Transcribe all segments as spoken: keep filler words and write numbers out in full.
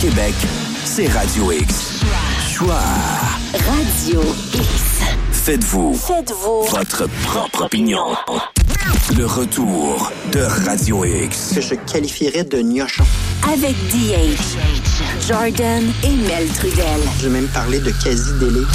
Québec, c'est Radio X. Choix. Radio X. Faites-vous. Faites-vous. Votre propre opinion. Le retour de Radio X. Que je qualifierais de gnochon. Avec D H, Jordan et Mel Trudel. Je vais même parler de quasi-délai.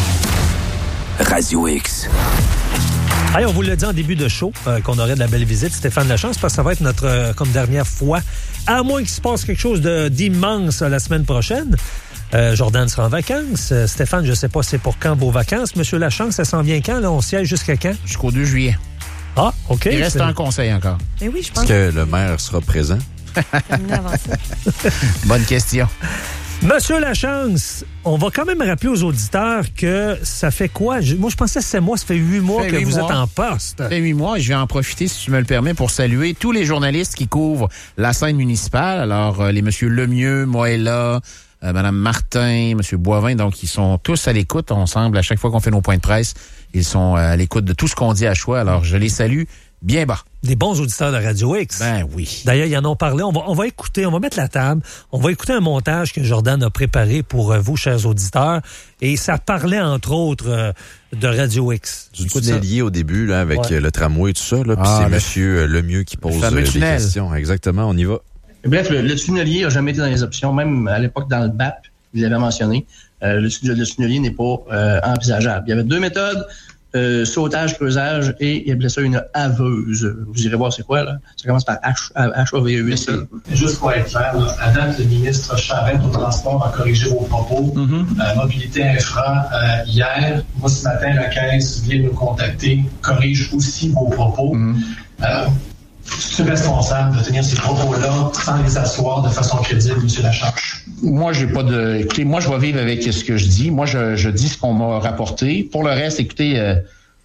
Radio X. Hey, on vous l'a dit en début de show euh, qu'on aurait de la belle visite, Stéphane Lachance, parce que ça va être notre euh, comme dernière fois. À moins qu'il se passe quelque chose de, d'immense euh, la semaine prochaine. Euh, Jordan sera en vacances. Euh, Stéphane, je ne sais pas c'est pour quand vos vacances. Monsieur Lachance, ça s'en vient quand? Là, on siège jusqu'à quand? Jusqu'au deux juillet. Ah, OK. Il reste c'est... un conseil encore. Mais oui, je pense. Est-ce que le maire sera présent? Avant ça. Bonne question. Monsieur Lachance, on va quand même rappeler aux auditeurs que ça fait quoi? Je, moi, je pensais que c'est moi, ça fait huit mois fait que huit vous mois. êtes en poste. Ça fait huit mois et je vais en profiter, si tu me le permets, pour saluer tous les journalistes qui couvrent la scène municipale. Alors, euh, les monsieur Lemieux, Moella, euh, Mme Martin, M. Boivin, donc ils sont tous à l'écoute, on semble, à chaque fois qu'on fait nos points de presse. Ils sont à l'écoute de tout ce qu'on dit à choix. Alors, je les salue bien bas. Des bons auditeurs de Radio X. Ben oui. D'ailleurs, ils en ont parlé. On va, on va écouter, on va mettre la table. On va écouter un montage que Jordan a préparé pour euh, vous, chers auditeurs. Et ça parlait, entre autres, euh, de Radio X. Du tunnelier au début, là, avec ouais. le tramway et tout ça. Là, puis ah, c'est le... Monsieur Lemieux qui pose euh, des tunnel. questions. Exactement, on y va. Bref, le, le tunnelier n'a jamais été dans les options. Même à l'époque, dans le B A P, vous l'avez mentionné, euh, le, le tunnelier n'est pas euh, envisageable. Il y avait deux méthodes. Euh, sautage, creusage et il appelait ça une haveuse. Vous irez voir c'est quoi, là. Ça commence par H, H A V E. Juste pour être clair, là, à date, le ministre Charette au transport a corrigé vos propos. Mm-hmm. Euh, mobilité infra, euh, hier, moi ce matin, la caisse vient nous contacter, corrige aussi vos propos. Mm-hmm. Euh, C'est responsable de tenir ces propos-là sans les asseoir de façon crédible, M. Lachance? Moi, j'ai pas de... Écoutez, moi, je vais vivre avec ce que je dis. Moi, je, je dis ce qu'on m'a rapporté. Pour le reste, écoutez, euh,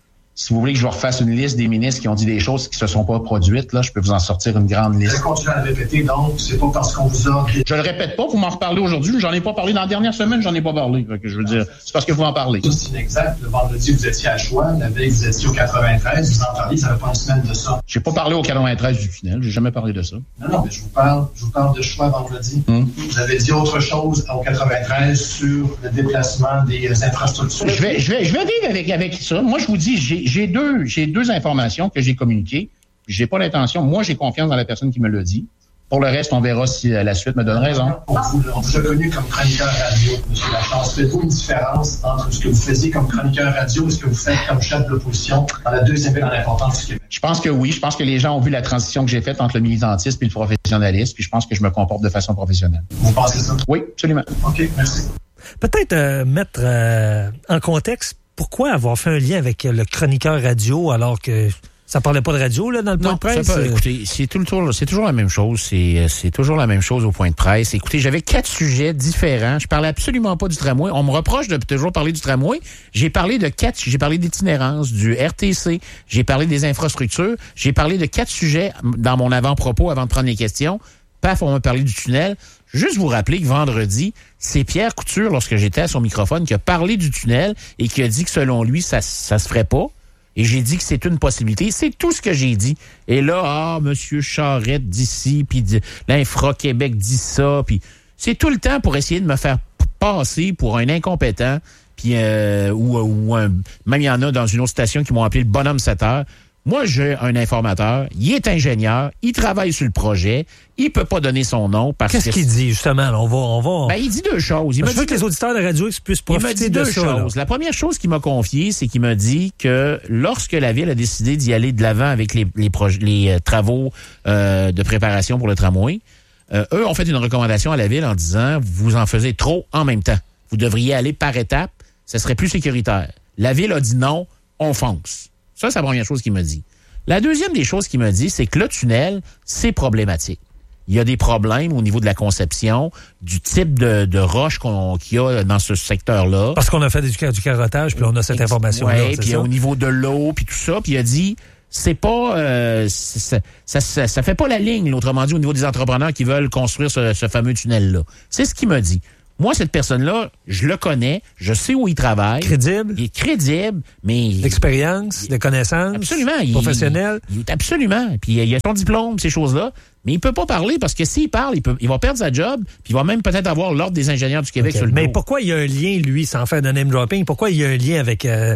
si vous voulez que je vous refasse une liste des ministres qui ont dit des choses qui se sont pas produites, là, je peux vous en sortir une grande liste. Je continue à le répéter, donc, c'est pas parce qu'on vous a... Je le répète pas, vous m'en reparlez aujourd'hui. J'en ai pas parlé dans la dernière semaine, j'en ai pas parlé. Fait que je veux dire, c'est parce que vous en parlez. C'est inexact. Le vendredi, vous étiez à Choix. La veille, vous étiez au quatre-vingt-treize. Vous en parliez, ça fait pas une semaine de ça. J'ai pas parlé au quatre-vingt-treize du tunnel. J'ai jamais parlé de ça. Non, non, mais je vous parle, je vous parle de Choix vendredi. Hum. Vous avez dit autre chose au quatre-vingt-treize sur le déplacement des infrastructures. Je vais, je vais, je vais vivre avec, avec ça. Moi, je vous dis, j'ai, j'ai deux, j'ai deux informations que j'ai communiquées. J'ai pas l'intention. Moi, j'ai confiance dans la personne qui me l'a dit. Pour le reste, on verra si la suite me donne raison. Pour vous, on vous a connu comme chroniqueur radio, M. Lachance. Faites-vous une différence entre ce que vous faisiez comme chroniqueur radio et ce que vous faites comme chef de l'opposition dans la deuxième ville en importance du Québec? Je pense que oui. Je pense que les gens ont vu la transition que j'ai faite entre le militantisme et le professionnalisme, puis je pense que je me comporte de façon professionnelle. Vous pensez ça? Oui, absolument. OK, merci. Peut-être euh, mettre euh, en contexte pourquoi avoir fait un lien avec le chroniqueur radio alors que ça parlait pas de radio là dans le point non, de presse. Ça peut, écoutez, c'est tout le tour, c'est toujours la même chose. C'est, c'est toujours la même chose au point de presse. Écoutez, j'avais quatre sujets différents. Je parlais absolument pas du tramway. On me reproche de toujours parler du tramway. J'ai parlé de quatre. J'ai parlé d'itinérance, du R T C. J'ai parlé des infrastructures. J'ai parlé de quatre sujets dans mon avant-propos avant de prendre les questions. Paf, on m'a parlé du tunnel. Juste vous rappeler que vendredi, c'est Pierre Couture, lorsque j'étais à son microphone, qui a parlé du tunnel et qui a dit que selon lui, ça, ça se ferait pas. Et j'ai dit que c'est une possibilité. C'est tout ce que j'ai dit. Et là, ah, M. Charette dit ci, puis l'Infra-Québec dit ça, puis c'est tout le temps pour essayer de me faire passer pour un incompétent, puis euh, ou, ou un... Même il y en a dans une autre station qui m'ont appelé le bonhomme sept heures. Moi, j'ai un informateur, il est ingénieur, il travaille sur le projet, il peut pas donner son nom parce Qu'est-ce que... qu'il dit, justement? Là, on va, on va... Ben, il dit deux choses. Il je veux que les auditeurs de Radio X puissent profiter il m'a dit de deux ça. choses. Là. La première chose qu'il m'a confiée, c'est qu'il m'a dit que lorsque la Ville a décidé d'y aller de l'avant avec les, les, proj- les euh, travaux euh, de préparation pour le tramway, euh, eux ont fait une recommandation à la Ville en disant « Vous en faisiez trop en même temps. Vous devriez aller par étapes, ça serait plus sécuritaire. » La Ville a dit non, on fonce. Ça, c'est la première chose qu'il m'a dit. La deuxième des choses qu'il m'a dit, c'est que le tunnel, c'est problématique. Il y a des problèmes au niveau de la conception, du type de, de roche qu'on, qu'il y a dans ce secteur-là. Parce qu'on a fait du, du carottage, puis on a cette information-là. Oui, puis au niveau de l'eau, puis tout ça. Puis il a dit, c'est pas... Euh, ça, ça, ça, ça fait pas la ligne, autrement dit, au niveau des entrepreneurs qui veulent construire ce, ce fameux tunnel-là. C'est ce qu'il m'a dit. Moi, cette personne-là, je le connais, je sais où il travaille. Crédible. Il est crédible, mais... L'expérience, les connaissances. Absolument. Professionnel. Il, il, absolument. Puis il a son diplôme, ces choses-là. Mais il peut pas parler parce que s'il parle, il, peut, il va perdre sa job, puis il va même peut-être avoir l'Ordre des ingénieurs du Québec okay. sur le Mais dos. Pourquoi il y a un lien, lui, sans faire de name dropping, pourquoi il y a un lien avec... Euh,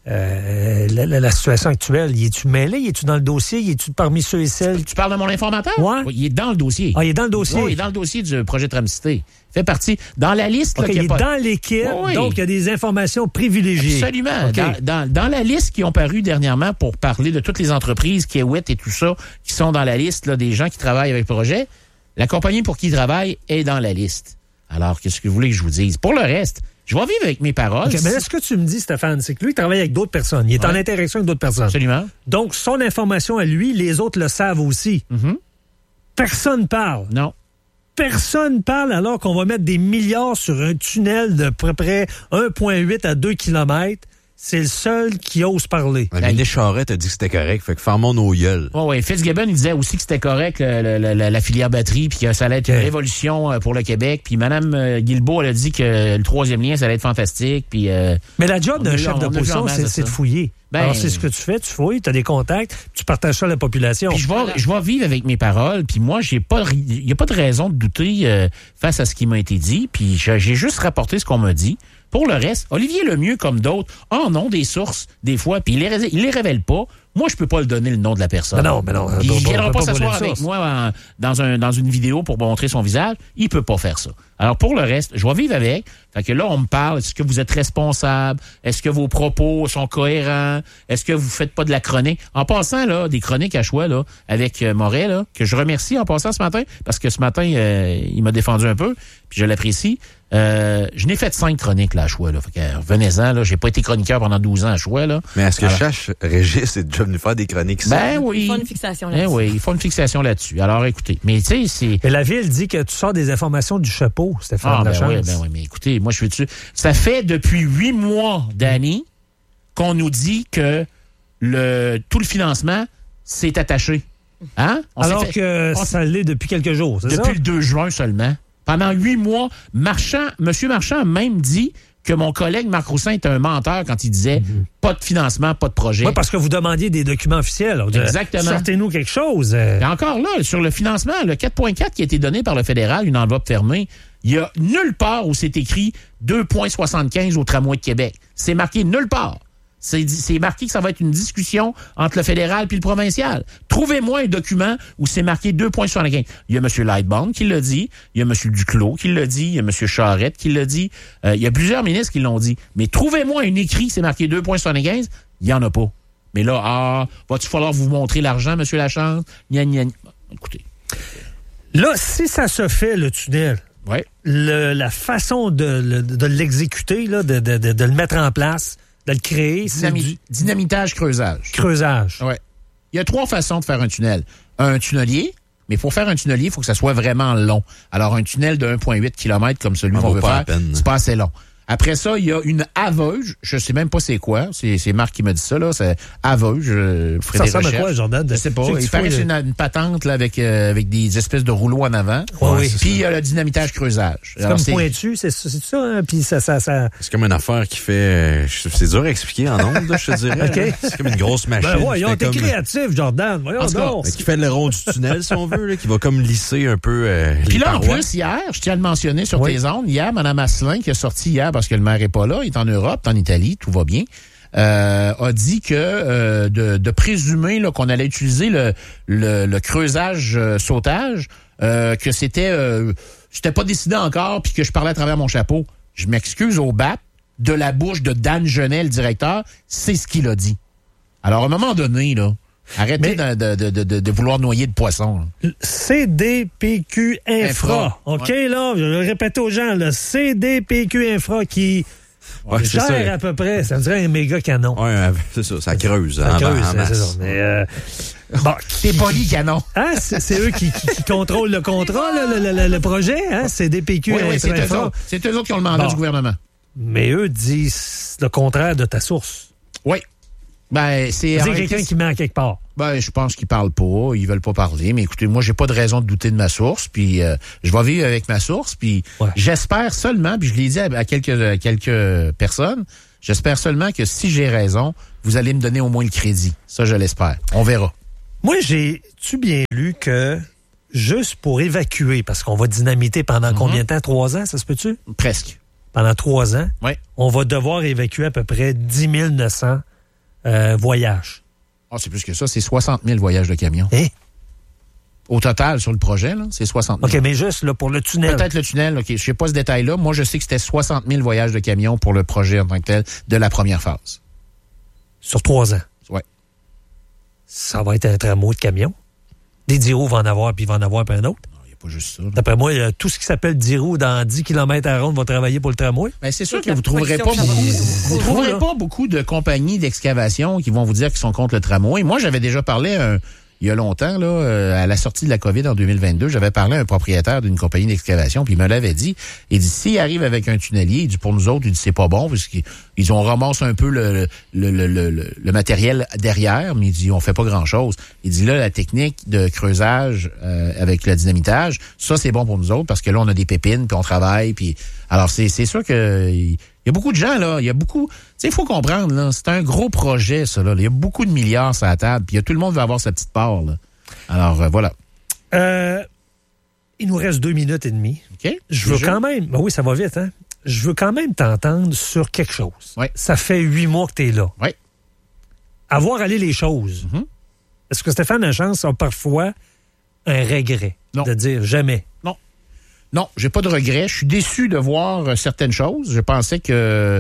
Euh, la, la, la situation actuelle, y es-tu mêlé? Y es-tu dans le dossier? Y es-tu parmi ceux et celles? Tu parles de mon informateur? Ouais. Oui, il est dans le dossier. Ah, il est dans le dossier? Oui, il est dans le dossier du projet Tramcité. Il fait partie. Dans la liste... OK, là, il est pas... dans l'équipe, oui. Donc il y a des informations privilégiées. Absolument. Okay. Dans, dans, dans la liste qui ont paru dernièrement pour parler de toutes les entreprises, Kiewit et tout ça, qui sont dans la liste là, des gens qui travaillent avec le projet, la compagnie pour qui ils travaillent est dans la liste. Alors, qu'est-ce que vous voulez que je vous dise? Pour le reste... Je vais vivre avec mes paroles. Okay, mais là, ce que tu me dis, Stéphane, c'est que lui, il travaille avec d'autres personnes. Il est ouais. en interaction avec d'autres personnes. Absolument. Donc, son information à lui, les autres le savent aussi. Mm-hmm. Personne parle. Non. Personne parle alors qu'on va mettre des milliards sur un tunnel de près près un virgule huit à deux kilomètres. C'est le seul qui ose parler. Ouais, Denis Charette a dit que c'était correct, fait que fermons nos gueules. Oui, oui. Fitzgibbon, il disait aussi que c'était correct, le, le, la, la filière batterie, puis que ça allait être okay. une révolution pour le Québec. Puis Mme Guilbeault, elle a dit que le troisième lien, ça allait être fantastique. Puis, euh, mais la job d'un chef d'opposition, c'est, c'est de fouiller. Ben, alors, c'est ce que tu fais, tu fouilles, tu as des contacts, tu partages ça à la population. Puis je vais, je vais vivre avec mes paroles, puis moi, j'ai pas, il n'y a pas de raison de douter euh, face à ce qui m'a été dit, puis j'ai juste rapporté ce qu'on m'a dit. Pour le reste, Olivier Lemieux, comme d'autres, oh non, des sources, des fois, puis il les, il les révèle pas. Moi, je peux pas le donner le nom de la personne. Mais non, mais non. Il ne viendra pas s'asseoir avec moi en, dans, un, dans une vidéo pour montrer son visage. Il peut pas faire ça. Alors, pour le reste, je vais vivre avec. Fait que là, on me parle, est-ce que vous êtes responsable? Est-ce que vos propos sont cohérents? Est-ce que vous faites pas de la chronique? En passant, là, des chroniques à choix, là, avec euh, Moret, là, que je remercie en passant ce matin, parce que ce matin, euh, il m'a défendu un peu, puis je l'apprécie. Euh, je n'ai fait cinq chroniques là, à choix. Là. Fait que, revenez-en, là. J'ai pas été chroniqueur pendant douze ans à choix. Là. Mais est-ce que Alors, Chache Régis est déjà venu faire des chroniques? Ben oui. Ils font une fixation là-dessus. Ben oui, ils font une fixation là-dessus. Alors écoutez, mais tu sais, c'est... Mais la Ville dit que tu sors des informations du chapeau, Stéphane ah, ben Lachance. oui, ben oui, mais écoutez, moi je suis dessus. Ça fait depuis huit mois, Danny, qu'on nous dit que le tout le financement s'est attaché. Hein? On Alors fait... que on... ça l'est depuis quelques jours, c'est depuis ça? Depuis le deux juin seulement. Pendant huit mois, Marchand, M. Marchand a même dit que mon collègue Marc Roussin était un menteur quand il disait mm-hmm. pas de financement, pas de projet. Oui, parce que vous demandiez des documents officiels. Alors, exactement. Sortez-nous quelque chose. Et encore là, sur le financement, le quatre virgule quatre qui a été donné par le fédéral, une enveloppe fermée, il y a nulle part où c'est écrit deux virgule soixante-quinze au tramway de Québec. C'est marqué nulle part. C'est, c'est marqué que ça va être une discussion entre le fédéral puis le provincial. Trouvez-moi un document où c'est marqué deux virgule soixante-quinze. Il y a M. Lightbound qui l'a dit, il y a M. Duclos qui l'a dit, il y a M. Charette qui l'a dit, euh, il y a plusieurs ministres qui l'ont dit. Mais trouvez-moi un écrit, c'est marqué deux virgule soixante-quinze, il n'y en a pas. Mais là, ah, va-t-il falloir vous montrer l'argent, M. Lachance? Gna, gna, gna. Écoutez. Là, si ça se fait, le tunnel, ouais. le, la façon de, de, de l'exécuter, là, de, de, de, de le mettre en place, de le créer, Dynami- c'est du... Dynamitage, creusage. Creusage. Ouais. Il y a trois façons de faire un tunnel. Un tunnelier, mais pour faire un tunnelier, il faut que ça soit vraiment long. Alors, un tunnel de un virgule huit kilomètres comme celui qu'on veut faire, c'est pas assez long. Après ça, il y a une aveuge. Je sais même pas c'est quoi. C'est, c'est Marc qui m'a dit ça, là. C'est aveuge. Je ferai ça des ressemble recherches. à quoi, Jordan? Je sais pas. Il paraît que c'est une, une patente, là, avec, euh, avec des espèces de rouleaux en avant. Ouais, oui. Puis il y a le dynamitage creusage. C'est Alors, comme c'est... pointu, c'est, c'est ça, hein? Puis ça, ça, ça... C'est comme une affaire qui fait... C'est dur à expliquer en ondes, là, je te dirais. Okay. C'est comme une grosse machine. Ben voyons, t'es comme... créatif, Jordan. Voyons donc. Qui fait le rond du tunnel, si on veut, là, qui va comme lisser un peu euh, Puis là, parois. en plus, hier, je tiens à le mentionner sur oui. tes ondes, hier, Mme Asselin, qui est sortie hier parce que le maire est pas là, il est en Europe, en Italie, tout va bien, euh, a dit que euh, de, de présumer là, qu'on allait utiliser le, le, le creusage euh, sautage, euh, que c'était euh, c'était pas décidé encore, puis que je parlais à travers mon chapeau. Je m'excuse au B A P, de la bouche de Dan Genet, le directeur, c'est ce qu'il a dit. Alors, à un moment donné, là, arrêtez Mais, de, de, de, de, de vouloir noyer de poisson. Là. C D P Q Infra. Infra. OK, ouais. Là, je vais le répéter aux gens, le C D P Q Infra qui ouais, gère ça. à peu près, ça me dirait un méga canon. Oui, c'est ça, ça creuse. Ça en creuse, en c'est, c'est ça. Mais, euh, bon, c'est poli canon. Hein, c'est, c'est eux qui, qui, qui contrôlent le contrat, là, le, le, le projet, hein, C D P Q oui, oui, c'est Infra. eux autres. C'est eux autres qui ont le mandat bon. du gouvernement. Mais eux disent le contraire de ta source. Oui. Ben, c'est... C'est quelqu'un qui ment à quelque part. Ben, je pense qu'ils parlent pas, ils veulent pas parler. Mais écoutez, moi, j'ai pas de raison de douter de ma source. Puis, euh, je vais vivre avec ma source. Puis, ouais. j'espère seulement, puis je l'ai dit à, à quelques, à quelques personnes, j'espère seulement que si j'ai raison, vous allez me donner au moins le crédit. Ça, je l'espère. On verra. Moi, j'ai-tu bien lu que juste pour évacuer, parce qu'on va dynamiter pendant mm-hmm. combien de temps? Trois ans, ça se peut-tu? Presque. Pendant trois ans, oui. on va devoir évacuer à peu près dix mille neuf cents euh, voyages. Ah, oh, c'est plus que ça, c'est soixante mille voyages de camions. Hein? Au total, sur le projet, là, c'est soixante mille. OK, mais juste là, pour le tunnel. Peut-être le tunnel, OK. Je sais pas ce détail-là. Moi, je sais que c'était soixante mille voyages de camions pour le projet en tant que tel de la première phase. Sur trois ans? Oui. Ça va être un tramway de camions. Des dix roues va en avoir, puis il va en avoir puis un autre. Non, il n'y a pas juste ça. Là. D'après moi, tout ce qui s'appelle dix roues dans dix kilomètres à ronde va travailler pour le tramway. Ben, c'est sûr que vous ne trouverez pas, beaucoup, vous trouverez pas beaucoup de compagnies d'excavation qui vont vous dire qu'ils sont contre le tramway. Moi, j'avais déjà parlé à un... Il y a longtemps, là, euh, à la sortie de la COVID en deux mille vingt-deux, j'avais parlé à un propriétaire d'une compagnie d'excavation, puis il me l'avait dit. Il dit, s'il arrive avec un tunnelier, il dit, pour nous autres, il dit, c'est pas bon, parce qu'ils ils ont ramassé un peu le, le, le, le, le matériel derrière, mais il dit, on fait pas grand-chose. Il dit, là, la technique de creusage euh, avec le dynamitage, ça, c'est bon pour nous autres, parce que là, on a des pépines, puis on travaille, puis... Alors, c'est, c'est sûr que... Il, Il y a beaucoup de gens, là. Il y a beaucoup... Tu sais, il faut comprendre, là. C'est un gros projet, ça, là. Il y a beaucoup de milliards sur la table. Puis tout le monde veut avoir sa petite part, là. Alors, euh, voilà. Euh, il nous reste deux minutes et demie. OK. Je veux quand même... Ben oui, ça va vite, hein. Je veux quand même t'entendre sur quelque chose. Oui. Ça fait huit mois que t'es là. Oui. À voir aller les choses. Mm-hmm. Est-ce que Stéphane Lachance a parfois un regret non. de dire jamais? Non. Non, j'ai pas de regret. Je suis déçu de voir certaines choses. Je pensais que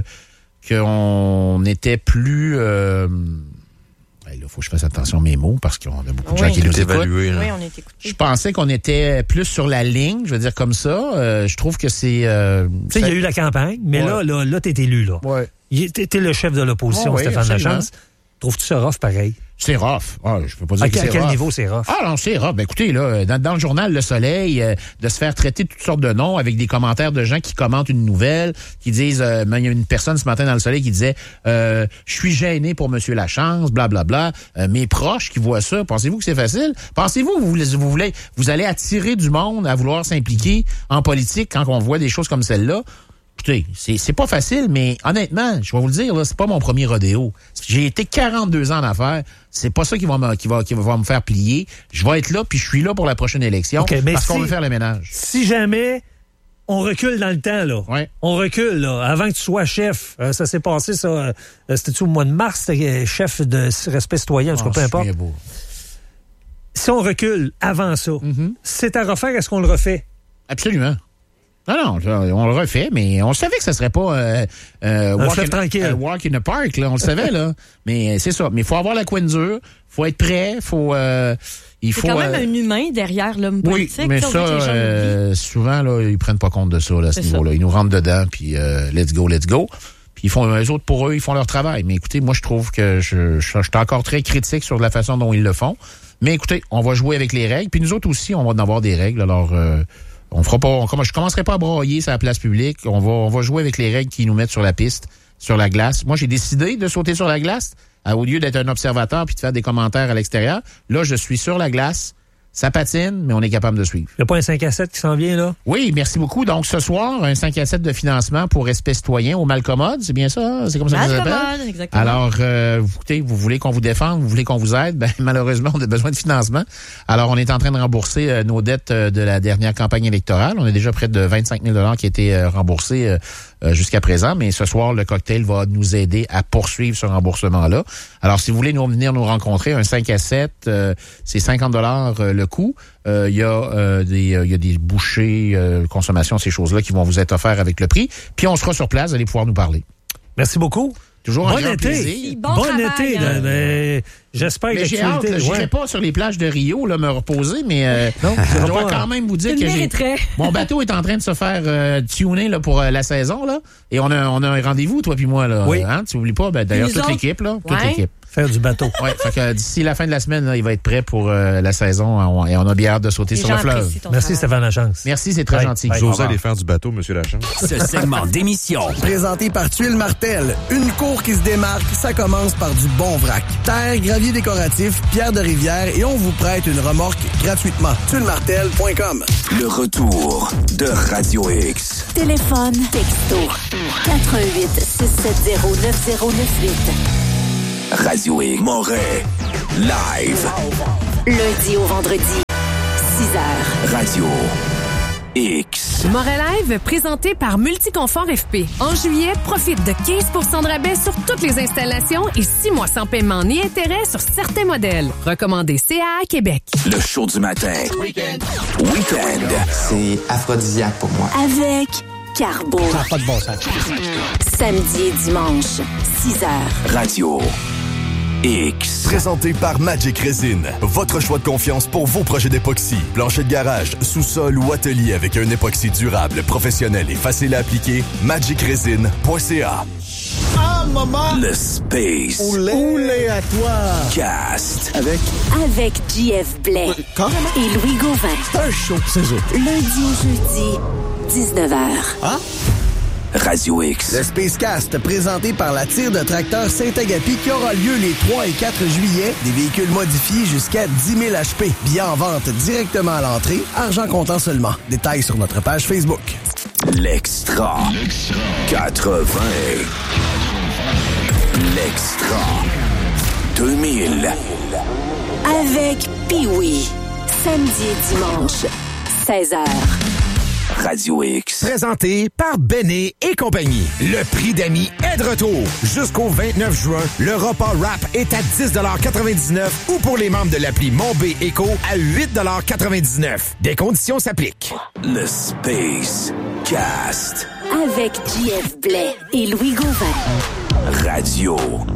qu'on était plus... Euh... Là, il faut que je fasse attention à mes mots parce qu'on a beaucoup de oui. gens qui nous écoutent. Oui, on est écoutés. Je pensais qu'on était plus sur la ligne, je veux dire comme ça. Euh, je trouve que c'est... Euh, tu sais, il y a eu la campagne, mais ouais. là, là, là t'es élu, là. Ouais. T'es, t'es le chef de l'opposition, oh, oui, Stéphane absolument. Lachance. Trouves-tu ça rough, pareil? C'est rough. Ah, je peux pas dire à, que c'est à quel rough. niveau c'est rough? Ah non, c'est rough. Ben, écoutez, là, dans, dans le journal Le Soleil, euh, de se faire traiter de toutes sortes de noms avec des commentaires de gens qui commentent une nouvelle, qui disent, euh, il y a une personne ce matin dans Le Soleil qui disait, euh, je suis gêné pour Monsieur Lachance, blablabla. Bla, bla. Euh, mes proches qui voient ça, pensez-vous que c'est facile? Pensez-vous que vous voulez, vous voulez, vous allez attirer du monde à vouloir s'impliquer en politique quand on voit des choses comme celle-là? Écoutez, c'est, c'est pas facile, mais honnêtement, je vais vous le dire, là, c'est pas mon premier rodéo. J'ai été quarante-deux ans en affaires. C'est pas ça qui va me, qui va, qui va me faire plier. Je vais être là, puis je suis là pour la prochaine élection. Okay, parce si, qu'on veut faire le ménage. Si jamais on recule dans le temps, là. Ouais. On recule, là. Avant que tu sois chef. Euh, ça s'est passé, ça. Euh, c'était-tu au mois de mars? C'était chef de respect citoyen, en tout cas, peu importe. Si on recule avant ça, mm-hmm. c'est à refaire, est-ce qu'on le refait? Absolument. Non, non, on le refait, mais on savait que ça serait pas euh, euh, walk, in, tranquille. Euh, walk in the park, là, on le savait, là. Mais c'est ça. Mais il faut avoir la couenne dure, faut être prêt, faut... Euh, il faut. C'est quand même euh, un humain derrière l'homme politique. Oui, mais ça, euh, souvent, là, ils prennent pas compte de ça, là, à ce c'est niveau-là. Ça. Ils nous rentrent dedans, puis euh, let's go, let's go. Puis ils font, eux autres, pour eux, ils font leur travail. Mais écoutez, moi, je trouve que je, je, je suis encore très critique sur la façon dont ils le font. Mais écoutez, on va jouer avec les règles. Puis nous autres aussi, on va en avoir des règles. Alors... Euh, On fera pas, on, je commencerai pas à broyer sur la place publique. On va, on va jouer avec les règles qui nous mettent sur la piste, sur la glace. Moi, j'ai décidé de sauter sur la glace, à, au lieu d'être un observateur puis de faire des commentaires à l'extérieur. Là, je suis sur la glace. Ça patine, mais on est capable de suivre. Il n'y a pas un cinq à sept qui s'en vient, là? Oui, merci beaucoup. Donc, ce soir, un cinq à sept de financement pour Respect citoyen au Malcommode. C'est bien ça? C'est comme ça que ça s'appelle? Exactement. Alors, euh, écoutez, vous voulez qu'on vous défende, vous voulez qu'on vous aide? Ben, malheureusement, on a besoin de financement. Alors, on est en train de rembourser euh, nos dettes euh, de la dernière campagne électorale. On a déjà près de vingt-cinq mille dollars qui a été euh, remboursés euh, euh, jusqu'à présent. Mais ce soir, le cocktail va nous aider à poursuivre ce remboursement-là. Alors, si vous voulez nous venir nous rencontrer, un cinq à sept, euh, c'est cinquante dollars euh, le coût. Il euh, y, euh, des, euh, y a des bouchées, euh, consommation, ces choses-là qui vont vous être offertes avec le prix. Puis on sera sur place, vous allez pouvoir nous parler. Merci beaucoup. Toujours bon un grand été. plaisir. Bon, bon travail, été. hein. Là, mais j'espère mais que j'ai hâte. Je n'irai pas sur les plages de Rio là, me reposer, mais euh, non, je dois quand même vous dire tu que j'ai... mon bateau est en train de se faire euh, tuner là, pour euh, la saison. Là, et on a, on a un rendez-vous, toi puis moi. Là, oui. Hein, tu n'oublies pas, ben, d'ailleurs, toute autres? l'équipe. Là, toute ouais. l'équipe. Faire du bateau. Oui, fait que d'ici la fin de la semaine, là, il va être prêt pour euh, la saison on, et on a bien hâte de sauter Les sur gens le fleuve. apprécient ton Merci, travail. Stéphane Lachance. Merci, c'est très Bye. gentil. Bye. Vous osez aller faire du bateau, Monsieur Lachance? Ce segment d'émission Présenté par Tuile Martel, une cour qui se démarque, ça commence par du bon vrac. Terre, gravier décoratif, pierre de rivière et on vous prête une remorque gratuitement. tuile martel point com. Le retour de Radio X. Téléphone, texto, quatre un huit, six sept zéro, neuf zéro neuf huit. Radio X. Moret. Live. Lundi au vendredi, six heures. Radio X. Moret Live, présenté par Multiconfort F P. En juillet, profite de quinze pour cent de rabais sur toutes les installations et six mois sans paiement ni intérêt sur certains modèles. Recommandé C A A Québec. Le show du matin. Week-end. Week-end. C'est aphrodisiaque pour moi. Avec Carbo. Ça n'a pas de bon sens. Samedi et dimanche, six heures. Radio X. Présenté par Magic Resin. Votre choix de confiance pour vos projets d'époxy. Plancher de garage, sous-sol ou atelier avec un époxy durable, professionnel et facile à appliquer. magic resin point c a. Ah, maman! Le Space. Oulé, Oulé à toi! Cast. Avec Avec J F Blais Carrément. et Louis Gauvin. C'est un show, c'est eux. Lundi au jeudi, dix-neuf heures. Ah? Radio X. Le Spacecast, présenté par la tire de tracteur Saint-Agapi qui aura lieu les trois et quatre juillet. Des véhicules modifiés jusqu'à dix mille H P. Billets en vente directement à l'entrée. Argent comptant seulement. Détails sur notre page Facebook. L'extra. quatre-vingts. L'extra. deux mille. Avec Pee-Wee. Samedi et dimanche, seize heures. Radio X. Présenté par Béné et compagnie. Le prix d'amis est de retour. Jusqu'au vingt-neuf juin, le repas rap est à dix quatre-vingt-dix-neuf ou pour les membres de l'appli Mon B Eco à huit quatre-vingt-dix-neuf. Des conditions s'appliquent. Le Space Cast. Avec J F Blais et Louis Gauvin. Radio